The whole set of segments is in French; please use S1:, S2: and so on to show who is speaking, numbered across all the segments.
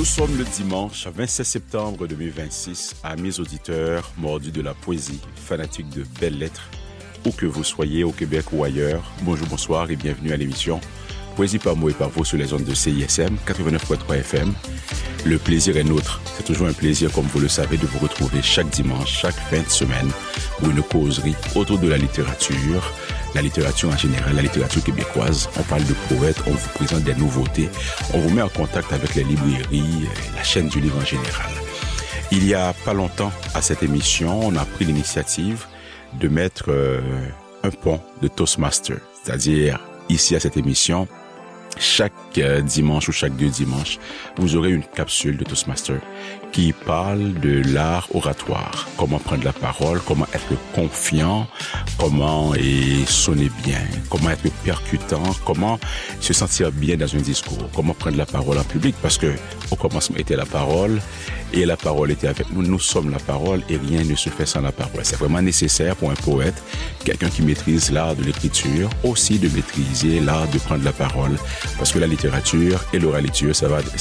S1: Nous sommes le dimanche 27 septembre 2026. Amis auditeurs, mordus de la poésie, fanatiques de belles lettres, où que vous soyez au Québec ou ailleurs, bonjour, bonsoir et bienvenue à l'émission Poésie par mots et par vous sur les ondes de CISM 89.3 FM. Le plaisir est nôtre. C'est toujours un plaisir, comme vous le savez, de vous retrouver chaque dimanche, chaque fin de semaine pour une causerie autour de la littérature en général, la littérature québécoise. On parle de poètes, on vous présente des nouveautés, on vous met en contact avec les librairies, la chaîne du livre en général. Il y a pas longtemps, à cette émission, on a pris l'initiative de mettre un pont de Toastmaster, c'est-à-dire ici à cette émission, chaque dimanche ou chaque 2 dimanches, vous aurez une capsule de Toastmaster qui parle de l'art oratoire, comment prendre la parole, comment être confiant, comment sonner bien, comment être percutant, comment se sentir bien dans un discours, comment prendre la parole en public, parce que au commencement était la parole et la parole était avec nous. Nous sommes la parole et rien ne se fait sans la parole. C'est vraiment nécessaire pour un poète, quelqu'un qui maîtrise l'art de l'écriture, aussi de maîtriser l'art de prendre la parole, parce que la littérature et l'oraliture,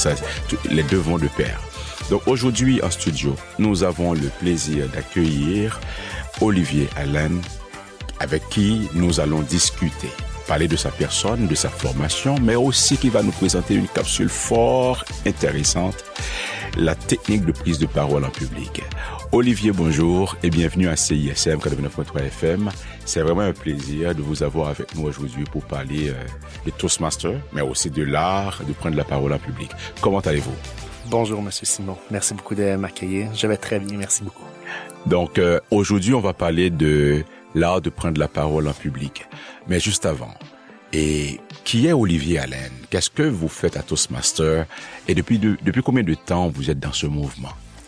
S1: les deux vont de pair. Donc aujourd'hui en studio, nous avons le plaisir d'accueillir Olivier Allen, avec qui nous allons discuter, parler de sa personne, de sa formation, mais aussi qui va nous présenter une capsule fort intéressante, la technique de prise de parole en public. Olivier, bonjour et bienvenue à CISM 89.3 FM. C'est vraiment un plaisir de vous avoir avec nous aujourd'hui pour parler de Toastmaster, mais aussi de l'art de prendre la parole en public. Comment allez-vous?
S2: Bonjour, Monsieur Simon. Merci beaucoup de m'accueillir. Je vais très bien, merci beaucoup.
S1: Donc, aujourd'hui, on va parler de l'art de prendre la parole en public. Mais juste avant, qui est Olivier Allen? Qu'est-ce que vous faites à Toastmaster? Et depuis combien de temps vous êtes dans ce mouvement?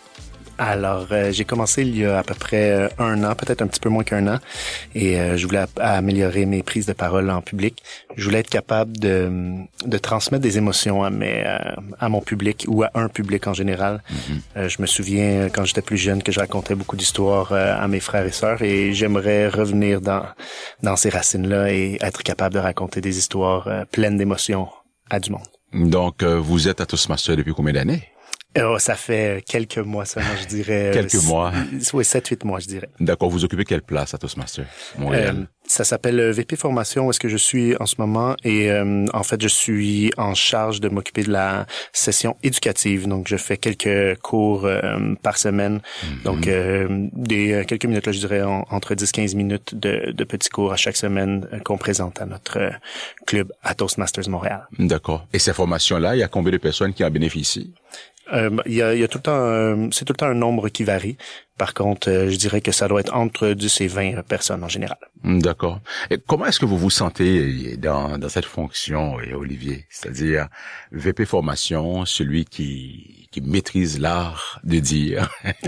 S2: Alors, j'ai commencé il y a à peu près 1 an, peut-être un petit peu moins qu'1 an, et je voulais améliorer mes prises de parole en public. Je voulais être capable de transmettre des émotions à mon public ou à un public en général. Mm-hmm. Je me souviens quand j'étais plus jeune que je racontais beaucoup d'histoires à mes frères et sœurs, et j'aimerais revenir dans ces racines-là et être capable de raconter des histoires pleines d'émotions à du monde.
S1: Donc, vous êtes à Toastmaster depuis combien d'années?
S2: Ça fait quelques mois seulement, je dirais.
S1: Quelques mois?
S2: Oui, 7-8 mois, je dirais.
S1: D'accord. Vous occupez quelle place à Toastmaster, Montréal?
S2: Ça s'appelle VP Formation, où est-ce que je suis en ce moment. Et en fait, je suis en charge de m'occuper de la session éducative. Donc, je fais quelques cours par semaine. Mm-hmm. Donc, quelques minutes, là, je dirais, entre 10-15 minutes de petits cours à chaque semaine qu'on présente à notre club à Toastmasters Montréal.
S1: D'accord. Et ces formations-là, il y a combien de personnes qui en bénéficient?
S2: Il y a tout le temps, c'est tout le temps un nombre qui varie. Par contre, je dirais que ça doit être entre 10 et 20 personnes en général.
S1: D'accord. Et comment est-ce que vous vous sentez dans cette fonction, Olivier? C'est-à-dire, VP Formation, celui qui maîtrise l'art de dire.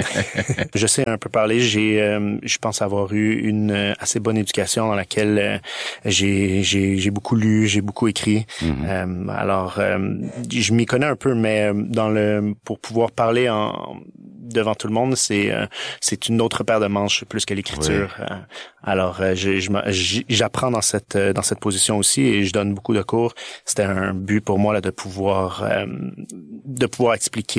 S2: Je sais un peu parler. Je pense avoir eu une assez bonne éducation dans laquelle j'ai beaucoup lu, j'ai beaucoup écrit. Mm-hmm. Alors, je m'y connais un peu, mais pour pouvoir parler devant tout le monde, c'est une autre paire de manches plus que l'écriture. Oui. Alors, j'apprends dans cette position aussi, et je donne beaucoup de cours. C'était un but pour moi là de pouvoir expliquer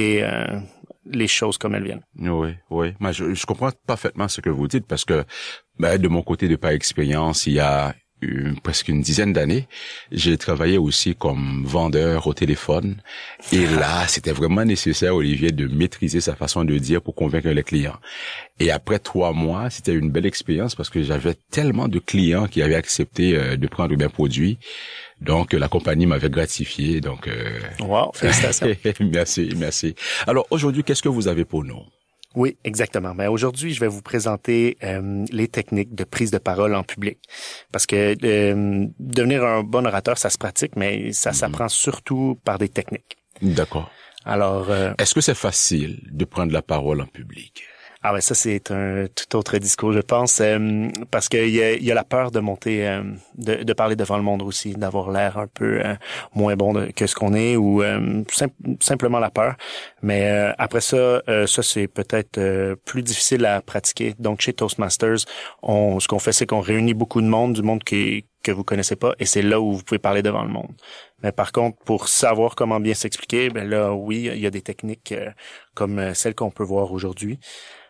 S2: les choses comme elles viennent.
S1: Oui. Moi, je comprends parfaitement ce que vous dites, parce que de mon côté, de par expérience, il y a presque une dizaine d'années, j'ai travaillé aussi comme vendeur au téléphone. Et là, c'était vraiment nécessaire, Olivier, de maîtriser sa façon de dire pour convaincre les clients. Et après 3 mois, c'était une belle expérience, parce que j'avais tellement de clients qui avaient accepté de prendre mes produits. Donc, la compagnie m'avait gratifié. Donc,
S2: wow, félicitations.
S1: Merci. Alors, aujourd'hui, qu'est-ce que vous avez pour nous?
S2: Oui, exactement. Mais aujourd'hui, je vais vous présenter les techniques de prise de parole en public. Parce que devenir un bon orateur, ça se pratique, mais ça s'apprend surtout par des techniques.
S1: D'accord.
S2: Alors,
S1: est-ce que c'est facile de prendre la parole en public?
S2: Ah ouais, ça c'est un tout autre discours, je pense, parce qu'il y a la peur de monter, de parler devant le monde aussi, d'avoir l'air un peu moins bon que ce qu'on est, ou simplement la peur. Mais après ça, c'est peut-être plus difficile à pratiquer. Donc chez Toastmasters, ce qu'on fait, c'est qu'on réunit beaucoup de monde, du monde que vous connaissez pas, et c'est là où vous pouvez parler devant le monde. Mais par contre, pour savoir comment bien s'expliquer, ben là, oui, il y a des techniques comme celles qu'on peut voir aujourd'hui.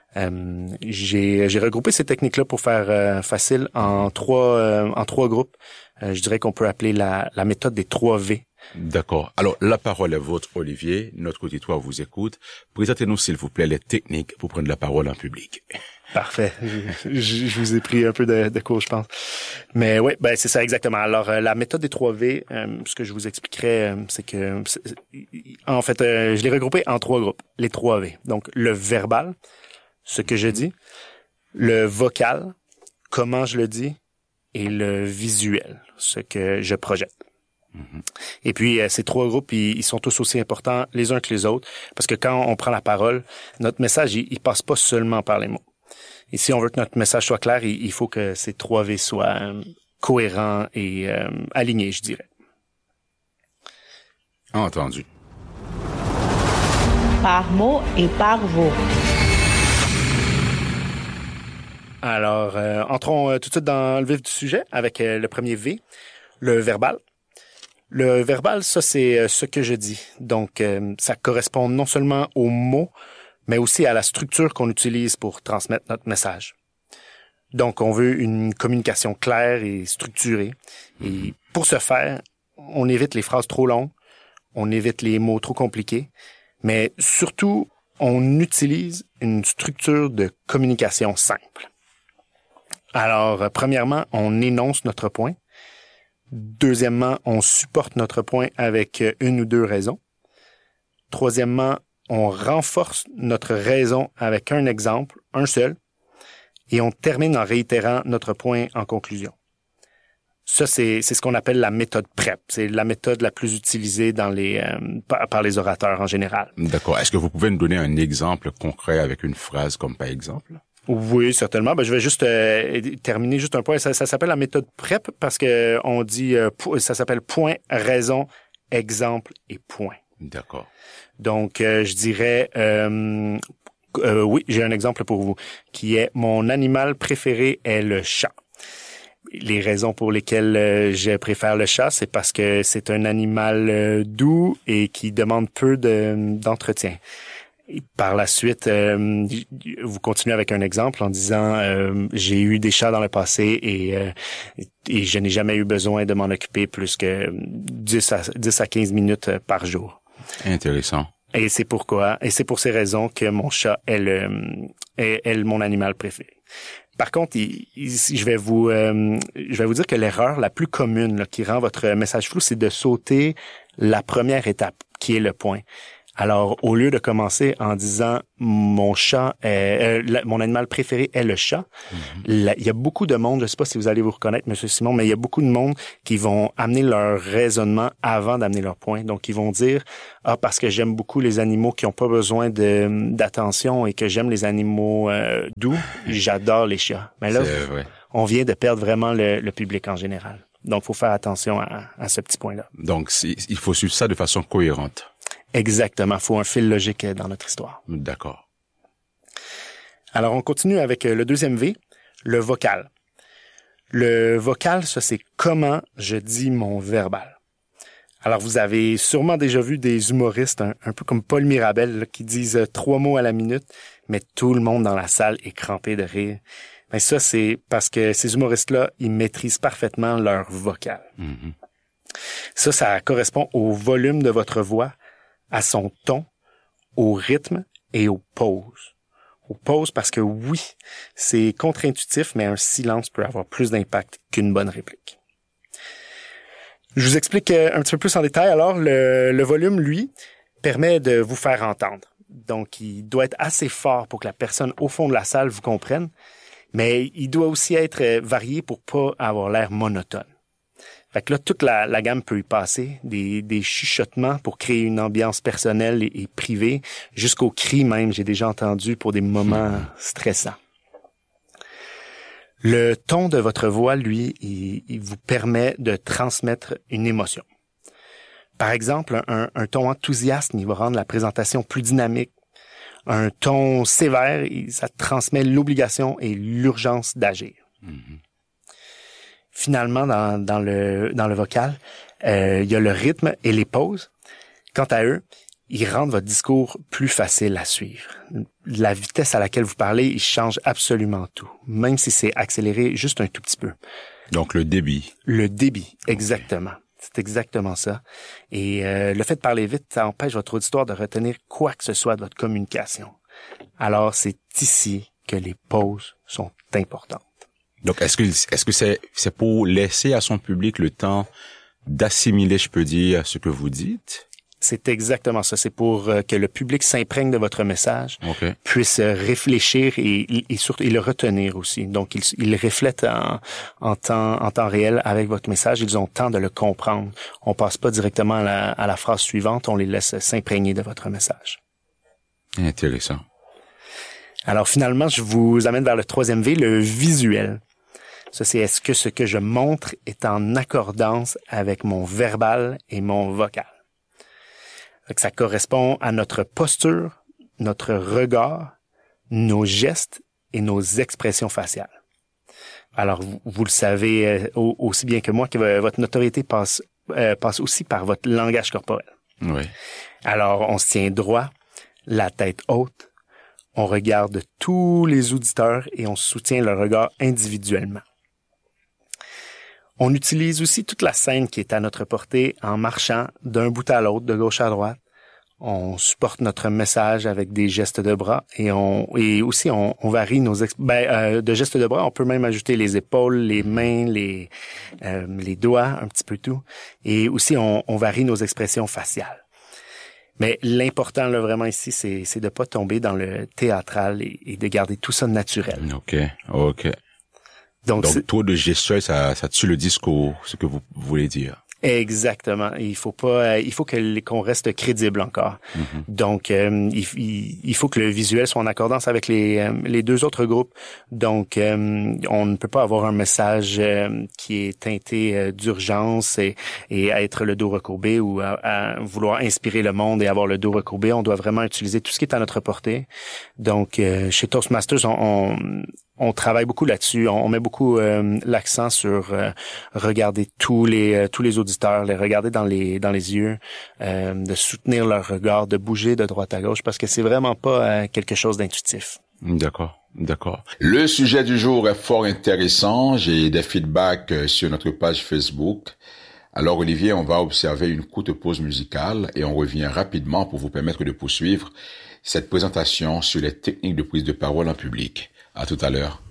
S2: J'ai regroupé ces techniques-là pour faire facile en trois groupes. Je dirais qu'on peut appeler la méthode des 3 V.
S1: D'accord. Alors, la parole est vôtre, Olivier. Notre auditoire vous écoute. Présentez-nous, s'il vous plaît, les techniques pour prendre la parole en public.
S2: Parfait. Je vous ai pris un peu de cours, je pense. Mais oui, ben c'est ça exactement. Alors, la méthode des 3 V, ce que je vous expliquerai, c'est que, en fait, je l'ai regroupé en 3 groupes. Les 3 V. Donc, le verbal, ce que je dis, le vocal, comment je le dis, et le visuel, ce que je projette. Et puis, ces 3 groupes, ils sont tous aussi importants les uns que les autres, parce que quand on prend la parole, notre message, il passe pas seulement par les mots. Et si on veut que notre message soit clair, il faut que ces 3 V soient cohérents et alignés, je dirais.
S1: Entendu.
S3: Par mots et par vous.
S2: Alors, entrons tout de suite dans le vif du sujet avec le premier V, le verbal. Le verbal, ça, c'est ce que je dis. Donc, ça correspond non seulement aux mots, mais aussi à la structure qu'on utilise pour transmettre notre message. Donc, on veut une communication claire et structurée. Et pour ce faire, on évite les phrases trop longues, on évite les mots trop compliqués, mais surtout, on utilise une structure de communication simple. Alors, premièrement, on énonce notre point. Deuxièmement, on supporte notre point avec 1 ou 2 raisons. Troisièmement, on renforce notre raison avec un exemple, un seul, et on termine en réitérant notre point en conclusion. Ça, c'est ce qu'on appelle la méthode PrEP. C'est la méthode la plus utilisée par les orateurs en général.
S1: D'accord. Est-ce que vous pouvez nous donner un exemple concret avec une phrase comme par exemple?
S2: Oui, certainement. Ben, je vais juste terminer juste un point. Ça s'appelle la méthode PrEP parce que on dit ça s'appelle point, raison, exemple et point.
S1: D'accord.
S2: Donc, je dirais oui, j'ai un exemple pour vous qui est mon animal préféré est le chat. Les raisons pour lesquelles je préfère le chat, c'est parce que c'est un animal doux et qui demande peu d'entretien. Et par la suite, vous continuez avec un exemple en disant j'ai eu des chats dans le passé et je n'ai jamais eu besoin de m'en occuper plus que 10 à 15 minutes par jour.
S1: Intéressant.
S2: Et c'est pourquoi, et c'est pour ces raisons que mon chat est mon animal préféré. Par contre, je vais vous dire que l'erreur la plus commune là, qui rend votre message flou, c'est de sauter la première étape, qui est le point. Alors, au lieu de commencer en disant mon animal préféré est le chat, il y a beaucoup de monde, je sais pas si vous allez vous reconnaître, Monsieur Simon, mais il y a beaucoup de monde qui vont amener leur raisonnement avant d'amener leur point. Donc, ils vont dire parce que j'aime beaucoup les animaux qui ont pas besoin d'attention et que j'aime les animaux doux, j'adore les chats. Mais là, on vient de perdre vraiment le public en général. Donc, faut faire attention à ce petit point-là.
S1: Donc, il faut suivre ça de façon cohérente.
S2: Exactement. Il faut un fil logique dans notre histoire.
S1: D'accord.
S2: Alors, on continue avec le deuxième V, le vocal. Le vocal, ça, c'est comment je dis mon verbal. Alors, vous avez sûrement déjà vu des humoristes, un peu comme Paul Mirabel, là, qui disent 3 mots à la minute, mais tout le monde dans la salle est crampé de rire. Mais ça, c'est parce que ces humoristes-là, ils maîtrisent parfaitement leur vocal. Ça correspond au volume de votre voix, à son ton, au rythme et aux pauses. Aux pauses parce que oui, c'est contre-intuitif, mais un silence peut avoir plus d'impact qu'une bonne réplique. Je vous explique un petit peu plus en détail. Alors, le volume, lui, permet de vous faire entendre. Donc, il doit être assez fort pour que la personne au fond de la salle vous comprenne, mais il doit aussi être varié pour pas avoir l'air monotone. Fait que là, toute la gamme peut y passer, des chuchotements pour créer une ambiance personnelle et privée, jusqu'aux cris même, j'ai déjà entendu pour des moments stressants. Le ton de votre voix, lui, il vous permet de transmettre une émotion. Par exemple, un ton enthousiaste, il va rendre la présentation plus dynamique. Un ton sévère, ça transmet l'obligation et l'urgence d'agir. Finalement, dans le vocal, Il y a le rythme et les pauses. Quant à eux, ils rendent votre discours plus facile à suivre. La vitesse à laquelle vous parlez, ils changent absolument tout, même si c'est accéléré juste un tout petit peu.
S1: Donc le débit.
S2: Le débit, exactement. Okay. C'est exactement ça. Et le fait de parler vite, ça empêche votre auditoire de retenir quoi que ce soit de votre communication. Alors, c'est ici que les pauses sont importantes.
S1: Donc, est-ce que c'est pour laisser à son public le temps d'assimiler, je peux dire, ce que vous dites?
S2: C'est exactement ça. C'est pour que le public s'imprègne de votre message,
S1: okay.
S2: puisse réfléchir et surtout et le retenir aussi. Donc, ils reflètent en temps réel avec votre message. Ils ont le temps de le comprendre. On passe pas directement à la phrase suivante. On les laisse s'imprégner de votre message.
S1: Intéressant.
S2: Alors, finalement, je vous amène vers le 3e V, le visuel. Ça, c'est est-ce que ce que je montre est en accordance avec mon verbal et mon vocal. Ça correspond à notre posture, notre regard, nos gestes et nos expressions faciales. Alors, vous le savez aussi bien que moi que votre notoriété passe aussi par votre langage corporel.
S1: Oui.
S2: Alors, on se tient droit, la tête haute, on regarde tous les auditeurs et on soutient le regard individuellement. On utilise aussi toute la scène qui est à notre portée en marchant d'un bout à l'autre, de gauche à droite. On supporte notre message avec des gestes de bras et aussi on varie nos de gestes de bras. On peut même ajouter les épaules, les mains, les doigts, un petit peu tout. Et aussi on varie nos expressions faciales. Mais l'important là vraiment ici, c'est de pas tomber dans le théâtral et de garder tout ça naturel.
S1: Ok. Donc trop de gestures, ça tue le discours, ce que vous voulez dire.
S2: Exactement. Il faut qu'on reste crédible encore. Mm-hmm. Donc, il faut que le visuel soit en accordance avec les deux autres groupes. Donc, on ne peut pas avoir un message qui est teinté d'urgence et être le dos recourbé ou à vouloir inspirer le monde et avoir le dos recourbé. On doit vraiment utiliser tout ce qui est à notre portée. Donc, chez Toastmasters, on travaille beaucoup là-dessus. On met beaucoup l'accent sur regarder tous les auditeurs, les regarder dans les yeux, de soutenir leur regard, de bouger de droite à gauche, parce que c'est vraiment pas quelque chose d'intuitif.
S1: D'accord.
S4: Le sujet du jour est fort intéressant. J'ai des feedbacks sur notre page Facebook. Alors Olivier, on va observer une courte pause musicale et on revient rapidement pour vous permettre de poursuivre cette présentation sur les techniques de prise de parole en public. À tout à l'heure.